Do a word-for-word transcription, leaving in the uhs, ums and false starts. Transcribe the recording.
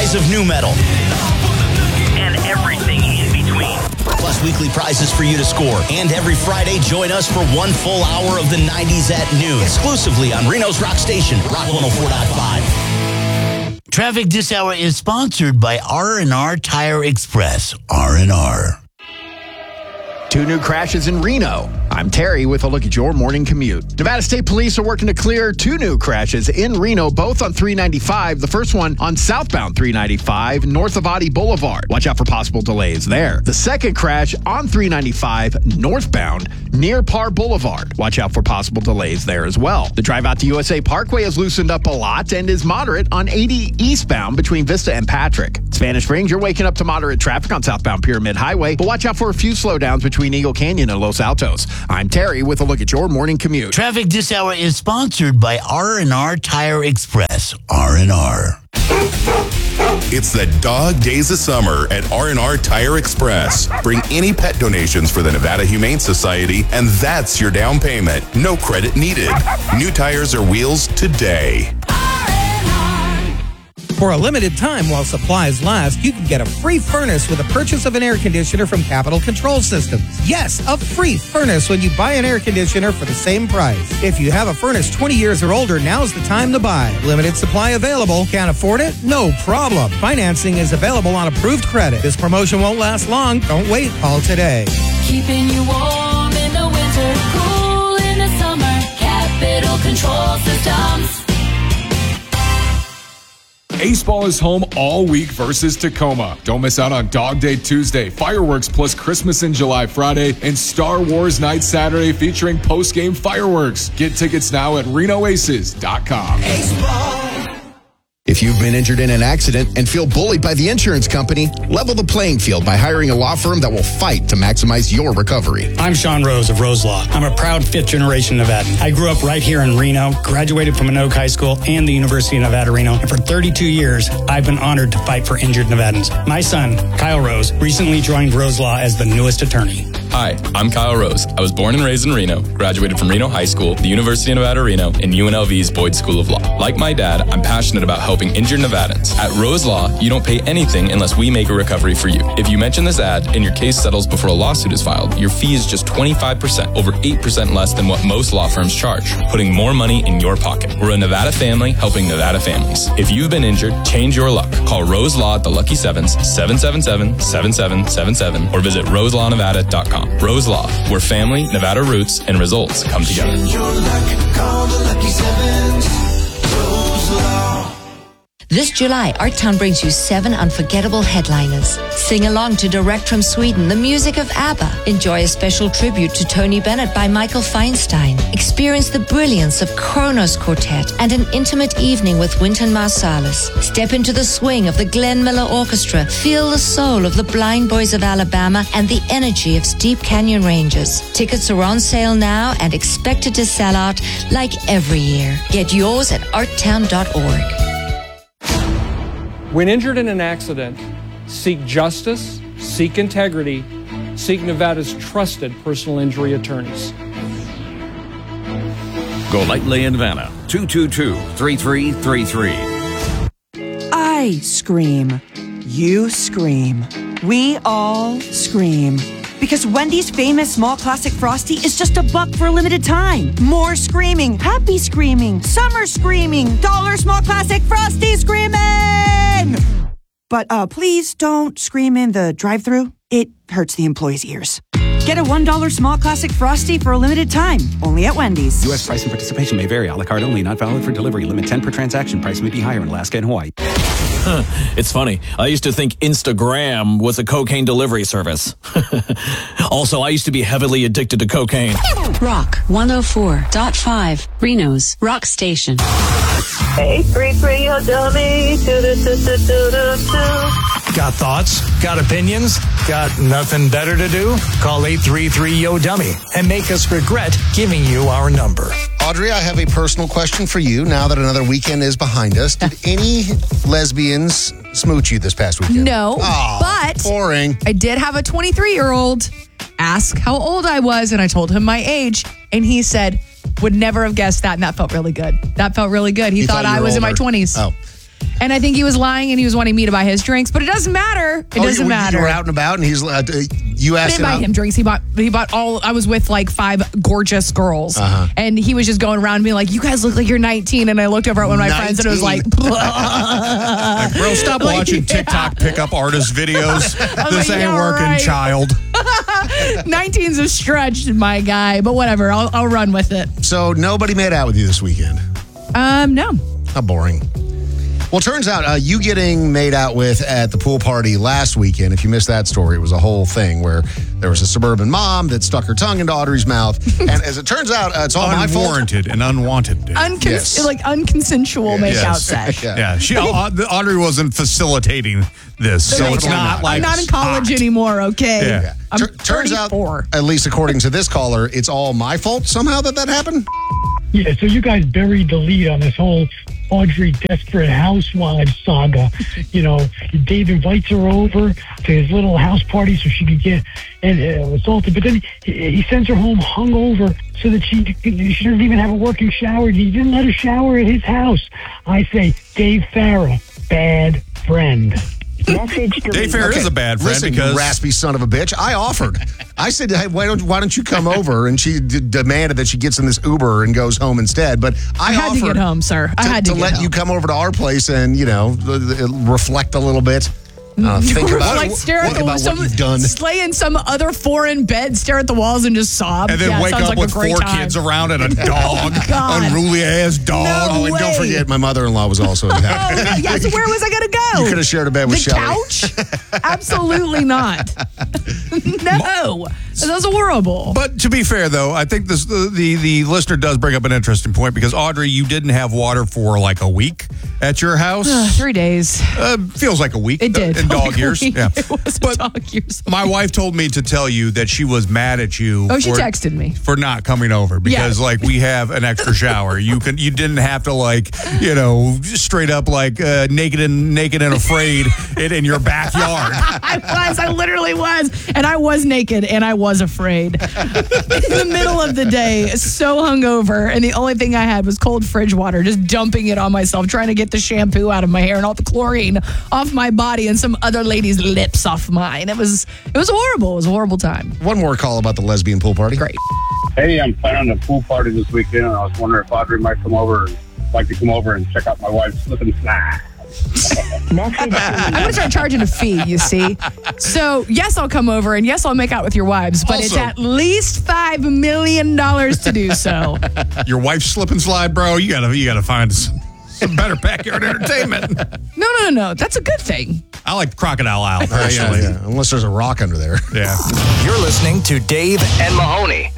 rise of nu metal, and everything in between. Plus weekly prizes for you to score. And every Friday, join us for one full hour of the nineties at noon, exclusively on Reno's Rock Station, Rock one oh four point five. Traffic this hour is sponsored by R and R Tire Express. R and R. Two new crashes in Reno. I'm Terry with a look at your morning commute. Nevada State Police are working to clear two new crashes in Reno, both on three ninety-five. The first one on southbound three ninety-five, north of Audi Boulevard. Watch out for possible delays there. The second crash on three ninety-five, northbound, near Parr Boulevard. Watch out for possible delays there as well. The drive out to U S A Parkway has loosened up a lot and is moderate on eighty eastbound between Vista and Patrick. Spanish Springs, you're waking up to moderate traffic on southbound Pyramid Highway, but watch out for a few slowdowns between Eagle Canyon and Los Altos. I'm Terry with a look at your morning commute. Traffic this hour is sponsored by R and R Tire Express. R and R. It's the dog days of summer at R and R Tire Express. Bring any pet donations for the Nevada Humane Society, and that's your down payment. No credit needed. New tires or wheels today. For a limited time while supplies last, you can get a free furnace with a purchase of an air conditioner from Capital Control Systems. Yes, a free furnace when you buy an air conditioner for the same price. If you have a furnace twenty years or older, now's the time to buy. Limited supply available. Can't afford it? No problem. Financing is available on approved credit. This promotion won't last long. Don't wait. Call today. Keeping you warm in the winter, cool in the summer. Capital Control Systems. Ace Ball is home all week versus Tacoma. Don't miss out on Dog Day Tuesday, fireworks plus Christmas in July Friday, and Star Wars Night Saturday featuring post-game fireworks. Get tickets now at Reno Aces dot com. Ace Ball. If you've been injured in an accident and feel bullied by the insurance company, level the playing field by hiring a law firm that will fight to maximize your recovery. I'm Sean Rose of Rose Law. I'm a proud fifth-generation Nevadan. I grew up right here in Reno, graduated from Anoke High School and the University of Nevada, Reno, and for thirty-two years, I've been honored to fight for injured Nevadans. My son, Kyle Rose, recently joined Rose Law as the newest attorney. Hi, I'm Kyle Rose. I was born and raised in Reno, graduated from Reno High School, the University of Nevada, Reno, and U N L V's Boyd School of Law. Like my dad, I'm passionate about helping injured Nevadans. At Rose Law, you don't pay anything unless we make a recovery for you. If you mention this ad and your case settles before a lawsuit is filed, your fee is just twenty-five percent, over eight percent less than what most law firms charge, putting more money in your pocket. We're a Nevada family helping Nevada families. If you've been injured, change your luck. Call Rose Law at the Lucky Sevens, seven seven seven, seven seven seven seven, or visit rose law nevada dot com. Rose Law, where family, Nevada roots, and results come together. Change your luck, call the Lucky Sevens, Rose Law. This July, Art Town brings you seven unforgettable headliners. Sing along to Direct from Sweden, the music of ABBA. Enjoy a special tribute to Tony Bennett by Michael Feinstein. Experience the brilliance of Kronos Quartet and an intimate evening with Wynton Marsalis. Step into the swing of the Glenn Miller Orchestra. Feel the soul of the Blind Boys of Alabama and the energy of Steep Canyon Rangers. Tickets are on sale now and expected to sell out like every year. Get yours at art town dot org. When injured in an accident, seek justice, seek integrity, seek Nevada's trusted personal injury attorneys. Golightly in Vanna, two two two, three three three three. I scream. You scream. We all scream. Because Wendy's famous small classic Frosty is just a buck for a limited time. More screaming, happy screaming, summer screaming, dollar small classic Frosty screaming! But uh, please don't scream in the drive-thru. It hurts the employees' ears. Get a one dollar small classic Frosty for a limited time, only at Wendy's. U S price and participation may vary. A la carte only, not valid for delivery. Limit ten per transaction. Price may be higher in Alaska and Hawaii. Huh, it's funny. I used to think Instagram was a cocaine delivery service. Also, I used to be heavily addicted to cocaine. Rock one oh four point five, Reno's Rock Station. Hey, three three, yo, dummy. Got thoughts? Got opinions? Got nothing better to do? Call eight three three, yo, dummy and make us regret giving you our number. Audrey, I have a personal question for you now that another weekend is behind us. Did any lesbians smooch you this past weekend? No, oh, but boring. I did have a twenty-three-year-old ask how old I was, and I told him my age, and he said, would never have guessed that, and that felt really good. That felt really good. He, he thought, thought I was older. in my twenties. Oh. And I think he was lying and he was wanting me to buy his drinks, but it doesn't matter. It Oh, doesn't you, matter. You were out and about, and he's uh, you I asked didn't buy him. him drinks. He bought he bought all. I was with like five gorgeous girls, Uh-huh. and he was just going around being like, "You guys look like you're nineteen." And I looked over at one of my friends, and it was like, Like, bro, stop Like, watching yeah. TikTok pickup artist videos. I was This like, ain't yeah, working, right. child. nineteen's a stretch, my guy, but whatever. I'll, I'll run with it. So nobody made out with you this weekend. Um, no. How boring. Well, turns out uh, you getting made out with at the pool party last weekend, if you missed that story, it was a whole thing where there was a suburban mom that stuck her tongue into Audrey's mouth. And as it turns out, uh, it's all my fault. Unwarranted and unwanted. Uncon- Yes. Like unconsensual makeout Yes. sesh. Yeah, she Aud- Audrey wasn't facilitating this, so Like, it's not like I'm not in college anymore, okay? Yeah. I'm Tur- turns out, thirty-four. at least according to this caller, it's all my fault somehow that that happened. Yeah, so you guys buried the lead on this whole Audrey Desperate Housewives saga. You know, Dave invites her over to his little house party so she could get and, uh, assaulted, but then he, he sends her home hungover so that she she doesn't even have a working shower. He didn't let her shower at his house. I say, Dave Farah, bad friend. Message Dave Farah is a bad friend Listen, because you raspy son of a bitch. I offered. I said, hey, why don't why don't you come over? And she d- demanded that she gets in this Uber and goes home instead. But I, I had to offered get home, sir. I to, had to, to get let home. you come over to our place and you know uh, reflect a little bit. Uh, think about like it. stare at Think the about some, what you've done. Slay in some other foreign bed, stare at the walls, and just sob. and then Yeah, wake sounds up like a with great four time. kids around and a dog, God. unruly ass dog. No Oh, and don't way. forget, my mother-in-law was also in town. Oh, no, yeah, so where was I going to go? You could have shared a bed with the Shelley. couch? Absolutely not. No. That's horrible. But to be fair, though, I think this the, the the listener does bring up an interesting point because Audrey, you didn't have water for like a week at your house. Three days. Uh, feels like a week. It did. in feel dog like a years. week. Yeah. It was But dog years. my wife told me to tell you that she was mad at you. Oh, she for, texted me. for not coming over because Yeah. like we have an extra shower. You can you didn't have to like you know straight up like uh, naked and naked and afraid in, in your backyard. I was. I literally was. And I was naked and I was afraid. In the middle of the day, so hungover. And the only thing I had was cold fridge water, just dumping it on myself, trying to get the shampoo out of my hair and all the chlorine off my body and some other lady's lips off mine. It was it was horrible. It was a horrible time. One more call about the lesbian pool party. Great. Hey, I'm planning a pool party this weekend, and I was wondering if Audrey might come over and like to come over and check out my wife's slip and slide. I'm going to start charging a fee, you see. So, yes, I'll come over, and yes, I'll make out with your wives, but it's Also- at least five million dollars to do so. Your wife's slip and slide, bro. You gotta you gotta find some, some better backyard entertainment. No, no, no, no. That's a good thing. I like crocodile owl. Personally, yeah, unless there's a rock under there. Yeah. You're listening to Dave and Mahoney.